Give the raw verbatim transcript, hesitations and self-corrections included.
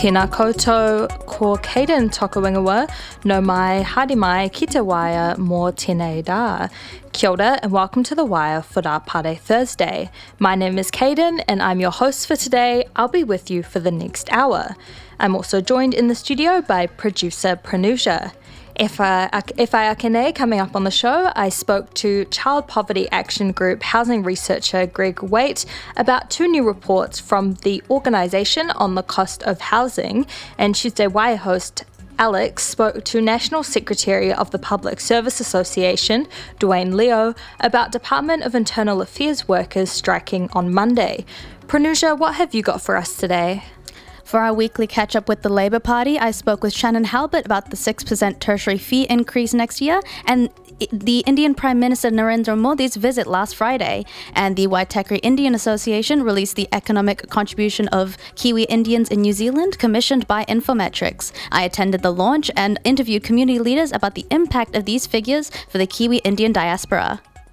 Tēnā koutou, ko Caden Tokawingawa, no mai haere mai ki te waia mō tēnei rā. Kia ora and welcome to The Wire for Rā Pare Thursday. My name is Caden and I'm your host for today. I'll be with you for the next hour. I'm also joined in the studio by producer Pranusha. E whai akene, coming up on the show, I spoke to Child Poverty Action Group housing researcher Greg Waite about two new reports from the organisation on the cost of housing, and Tuesday Wire host Alex spoke to National Secretary of the Public Service Association, Dwayne Leo, about Department of Internal Affairs workers striking on Monday. Pranusha, what have you got for us today? For our weekly catch-up with the Labour Party, I spoke with Shannon Halbert about the six percent tertiary fee increase next year and the Indian Prime Minister Narendra Modi's visit last Friday. And the Waitakere Indian Association released the economic contribution of Kiwi Indians in New Zealand, commissioned by Infometrics. I attended the launch and interviewed community leaders about the impact of these figures for the Kiwi Indian diaspora.